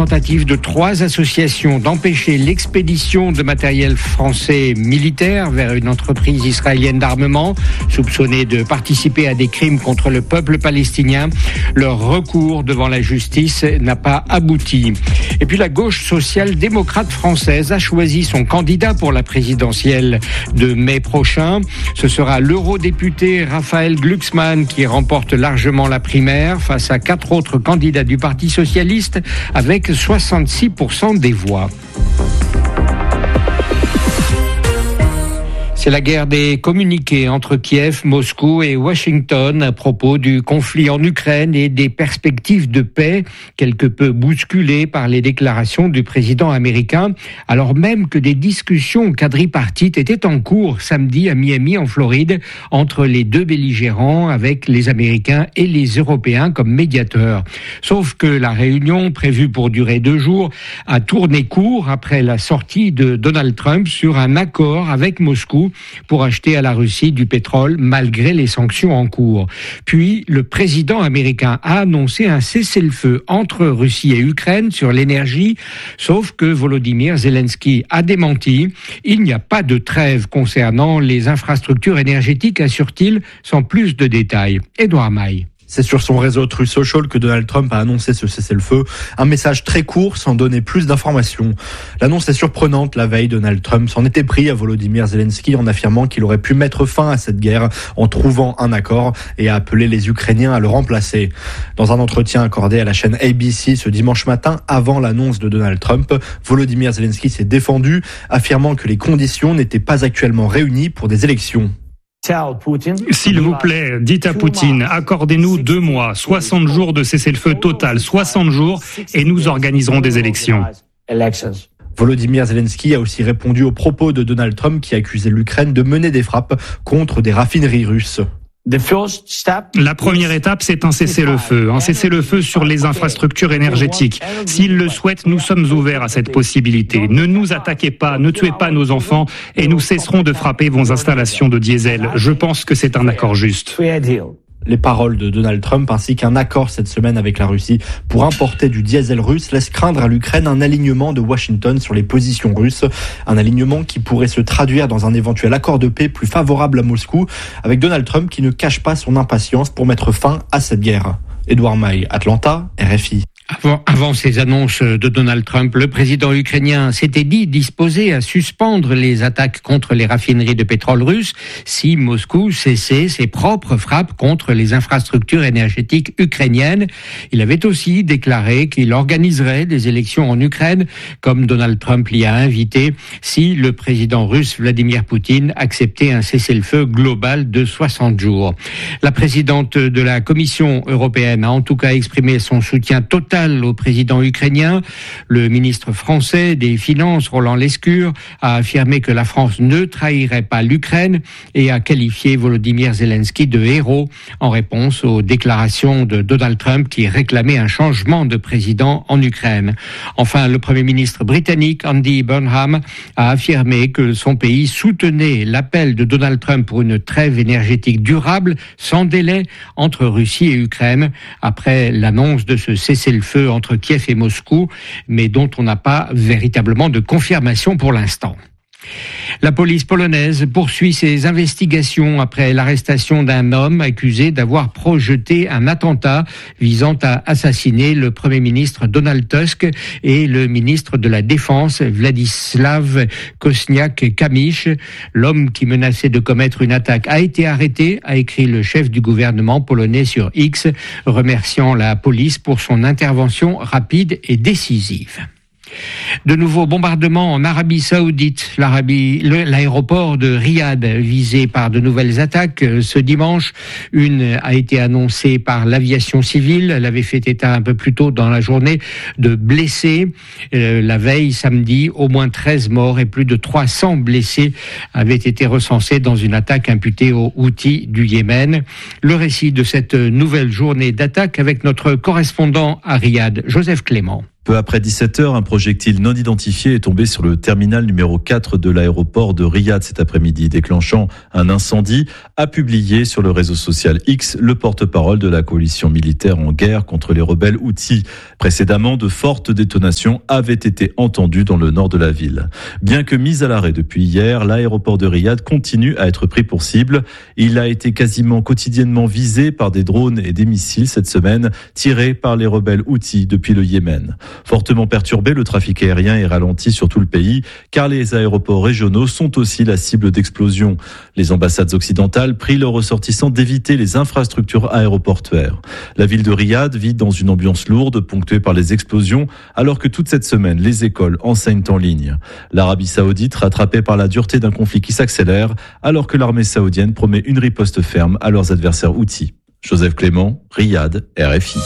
tentative de 3 associations d'empêcher l'expédition de matériel français militaire vers une entreprise israélienne d'armement, soupçonnée de participer à des crimes contre le peuple palestinien. Leur recours devant la justice n'a pas abouti. Et puis la gauche social-démocrate française a choisi son candidat pour la présidentielle de mai prochain. Ce sera l'eurodéputé Raphaël Glucksmann qui remporte largement la primaire face à 4 autres candidats du Parti socialiste avec 66% des voix. C'est la guerre des communiqués entre Kiev, Moscou et Washington à propos du conflit en Ukraine et des perspectives de paix, quelque peu bousculées par les déclarations du président américain, alors même que des discussions quadripartites étaient en cours samedi à Miami en Floride entre les deux belligérants avec les Américains et les Européens comme médiateurs. Sauf que la réunion, prévue pour durer 2 jours, a tourné court après la sortie de Donald Trump sur un accord avec Moscou pour acheter à la Russie du pétrole malgré les sanctions en cours. Puis, le président américain a annoncé un cessez-le-feu entre Russie et Ukraine sur l'énergie, sauf que Volodymyr Zelensky a démenti. Il n'y a pas de trêve concernant les infrastructures énergétiques, assure-t-il, sans plus de détails. Édouard Maille. C'est sur son réseau Truth Social que Donald Trump a annoncé ce cessez-le-feu. Un message très court sans donner plus d'informations. L'annonce est surprenante. La veille, Donald Trump s'en était pris à Volodymyr Zelensky en affirmant qu'il aurait pu mettre fin à cette guerre en trouvant un accord et a appelé les Ukrainiens à le remplacer. Dans un entretien accordé à la chaîne ABC ce dimanche matin, avant l'annonce de Donald Trump, Volodymyr Zelensky s'est défendu, affirmant que les conditions n'étaient pas actuellement réunies pour des élections. S'il vous plaît, dites à Poutine, accordez-nous 2 mois, 60 jours de cessez-le-feu total, 60 jours, et nous organiserons des élections. Volodymyr Zelensky a aussi répondu aux propos de Donald Trump qui accusait l'Ukraine de mener des frappes contre des raffineries russes. La première étape, c'est un cessez-le-feu sur les infrastructures énergétiques. S'ils le souhaitent, nous sommes ouverts à cette possibilité. Ne nous attaquez pas, ne tuez pas nos enfants et nous cesserons de frapper vos installations de diesel. Je pense que c'est un accord juste. Les paroles de Donald Trump ainsi qu'un accord cette semaine avec la Russie pour importer du diesel russe laissent craindre à l'Ukraine un alignement de Washington sur les positions russes. Un alignement qui pourrait se traduire dans un éventuel accord de paix plus favorable à Moscou, avec Donald Trump qui ne cache pas son impatience pour mettre fin à cette guerre. Édouard Maille, Atlanta, RFI. Avant ces annonces de Donald Trump, le président ukrainien s'était dit disposé à suspendre les attaques contre les raffineries de pétrole russes si Moscou cessait ses propres frappes contre les infrastructures énergétiques ukrainiennes. Il avait aussi déclaré qu'il organiserait des élections en Ukraine, comme Donald Trump l'y a invité, si le président russe Vladimir Poutine acceptait un cessez-le-feu global de 60 jours. La présidente de la Commission européenne a en tout cas exprimé son soutien total au président ukrainien. Le ministre français des Finances, Roland Lescure, a affirmé que la France ne trahirait pas l'Ukraine et a qualifié Volodymyr Zelensky de héros en réponse aux déclarations de Donald Trump qui réclamait un changement de président en Ukraine. Enfin, le Premier ministre britannique Andy Burnham a affirmé que son pays soutenait l'appel de Donald Trump pour une trêve énergétique durable sans délai entre Russie et Ukraine après l'annonce de ce cessez-le-feu entre Kiev et Moscou, mais dont on n'a pas véritablement de confirmation pour l'instant. La police polonaise poursuit ses investigations après l'arrestation d'un homme accusé d'avoir projeté un attentat visant à assassiner le Premier ministre Donald Tusk et le ministre de la Défense Władysław Kosiniak-Kamysz. L'homme qui menaçait de commettre une attaque a été arrêté, a écrit le chef du gouvernement polonais sur X, remerciant la police pour son intervention rapide et décisive. De nouveaux bombardements en Arabie Saoudite. L'aéroport de Riyad visé par de nouvelles attaques ce dimanche. Une a été annoncée par l'aviation civile. Elle avait fait état un peu plus tôt dans la journée de blessés. La veille, samedi, au moins 13 morts et plus de 300 blessés avaient été recensés dans une attaque imputée aux Houthis du Yémen. Le récit de cette nouvelle journée d'attaque avec notre correspondant à Riyad, Joseph Clément. Peu après 17h, un projectile non identifié est tombé sur le terminal numéro 4 de l'aéroport de Riyad cet après-midi, déclenchant un incendie, a publié sur le réseau social X le porte-parole de la coalition militaire en guerre contre les rebelles Houthis. Précédemment, de fortes détonations avaient été entendues dans le nord de la ville. Bien que mis à l'arrêt depuis hier, l'aéroport de Riyad continue à être pris pour cible. Il a été quasiment quotidiennement visé par des drones et des missiles cette semaine, tirés par les rebelles Houthis depuis le Yémen. Fortement perturbé, le trafic aérien est ralenti sur tout le pays, car les aéroports régionaux sont aussi la cible d'explosions. Les ambassades occidentales prient leurs ressortissants d'éviter les infrastructures aéroportuaires. La ville de Riyad vit dans une ambiance lourde, ponctuée par les explosions, alors que toute cette semaine, les écoles enseignent en ligne. L'Arabie saoudite, rattrapée par la dureté d'un conflit qui s'accélère, alors que l'armée saoudienne promet une riposte ferme à leurs adversaires Houthis. Joseph Clément, Riyad, RFI.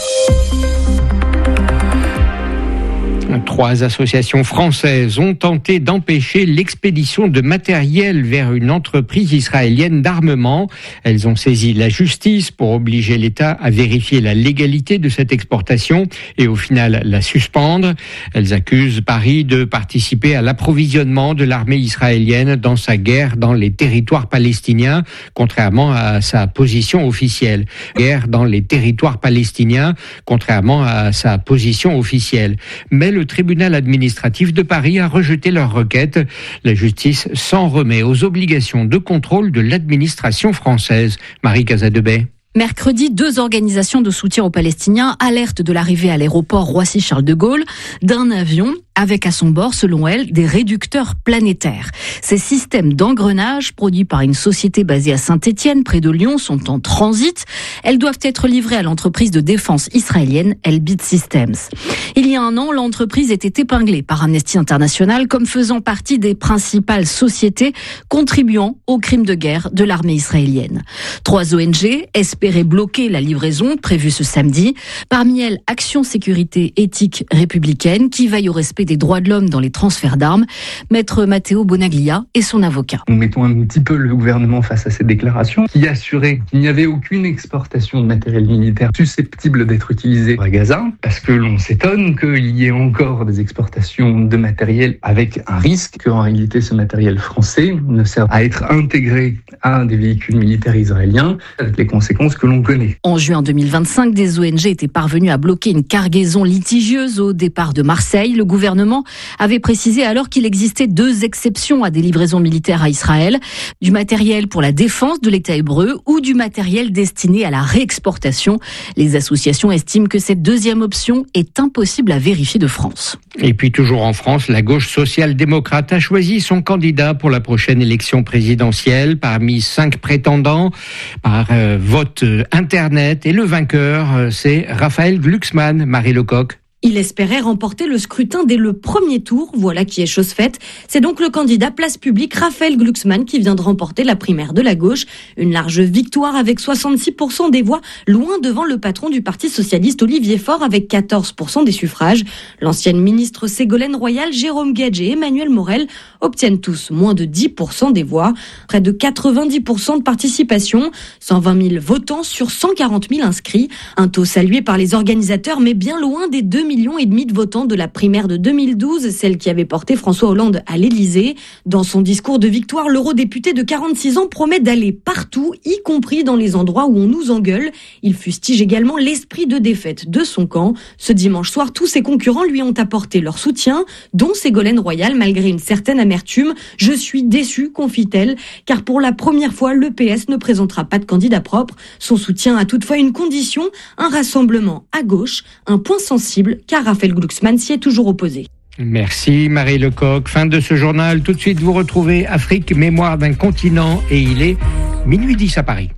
3 associations françaises ont tenté d'empêcher l'expédition de matériel vers une entreprise israélienne d'armement. Elles ont saisi la justice pour obliger l'État à vérifier la légalité de cette exportation et au final la suspendre. Elles accusent Paris de participer à l'approvisionnement de l'armée israélienne dans sa guerre dans les territoires palestiniens, contrairement à sa position officielle. Guerre dans les territoires palestiniens, contrairement à sa position officielle. Mais le tribunal administratif de Paris a rejeté leur requête. La justice s'en remet aux obligations de contrôle de l'administration française. Marie Casadebey. Mercredi, 2 organisations de soutien aux Palestiniens alertent de l'arrivée à l'aéroport Roissy-Charles de Gaulle d'un avion avec à son bord, selon elles, des réducteurs planétaires. Ces systèmes d'engrenage, produits par une société basée à Saint-Étienne, près de Lyon, sont en transit. Elles doivent être livrées à l'entreprise de défense israélienne Elbit Systems. Il y a un an, l'entreprise était épinglée par Amnesty International comme faisant partie des principales sociétés contribuant aux crimes de guerre de l'armée israélienne. 3 ONG espéraient bloquer la livraison prévue ce samedi. Parmi elles, Action Sécurité Éthique Républicaine, qui veille au respect des droits de l'homme dans les transferts d'armes. Maître Matteo Bonaglia et son avocat. Nous mettons un petit peu le gouvernement face à cette déclaration qui assurait qu'il n'y avait aucune exportation de matériel militaire susceptible d'être utilisé à Gaza, parce que l'on s'étonne qu'il y ait encore des exportations de matériel avec un risque qu'en réalité ce matériel français ne serve à être intégré à des véhicules militaires israéliens, avec les conséquences que l'on connaît. En juin 2025, des ONG étaient parvenues à bloquer une cargaison litigieuse au départ de Marseille. Le gouvernement avait précisé alors qu'il existait 2 exceptions à des livraisons militaires à Israël, du matériel pour la défense de l'État hébreu ou du matériel destiné à la réexportation. Les associations estiment que cette deuxième option est impossible à vérifier de France. Et puis toujours en France, la gauche social-démocrate a choisi son candidat pour la prochaine élection présidentielle parmi 5 prétendants par vote Internet. Et le vainqueur, c'est Raphaël Glucksmann. Marie Lecoq. Il espérait remporter le scrutin dès le premier tour, voilà qui est chose faite. C'est donc le candidat Place Publique Raphaël Glucksmann qui vient de remporter la primaire de la gauche. Une large victoire avec 66% des voix, loin devant le patron du Parti socialiste Olivier Faure avec 14% des suffrages. L'ancienne ministre Ségolène Royal, Jérôme Guedj et Emmanuel Morel obtiennent tous moins de 10% des voix. Près de 90% de participation, 120 000 votants sur 140 000 inscrits. Un taux salué par les organisateurs, mais bien loin des 2,5 millions de votants de la primaire de 2012, celle qui avait porté François Hollande à l'Élysée. Dans son discours de victoire, l'eurodéputé de 46 ans promet d'aller partout, y compris dans les endroits où on nous engueule. Il fustige également l'esprit de défaite de son camp. Ce dimanche soir, tous ses concurrents lui ont apporté leur soutien, dont Ségolène Royal, malgré une certaine amertume. « Je suis déçue », confie-t-elle, car pour la première fois, le PS ne présentera pas de candidat propre. Son soutien a toutefois une condition, un rassemblement à gauche, un point sensible, car Raphaël Glucksmann s'y est toujours opposé. Merci Marie Lecoq. Fin de ce journal. Tout de suite, vous retrouvez Afrique, mémoire d'un continent, et il est 12h10 à Paris.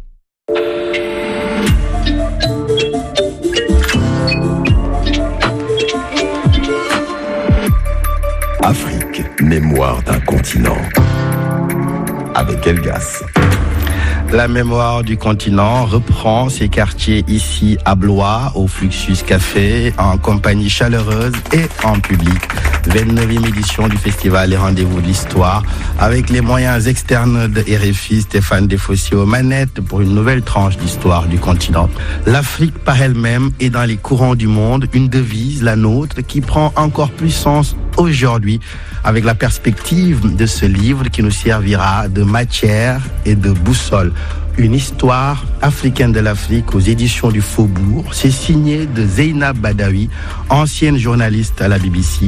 Afrique, mémoire d'un continent. Avec Elgas. La mémoire du continent reprend ses quartiers ici à Blois, au Fluxus Café, en compagnie chaleureuse et en public. 29e édition du festival Les Rendez-vous de l'Histoire, avec les moyens externes de RFI, Stéphane Desfossiers aux manettes pour une nouvelle tranche d'histoire du continent. L'Afrique par elle-même est dans les courants du monde, une devise, la nôtre, qui prend encore plus sens aujourd'hui avec la perspective de ce livre qui nous servira de matière et de boussole. Une histoire africaine de l'Afrique aux éditions du Faubourg. C'est signé de Zeynab Badawi, ancienne journaliste à la BBC.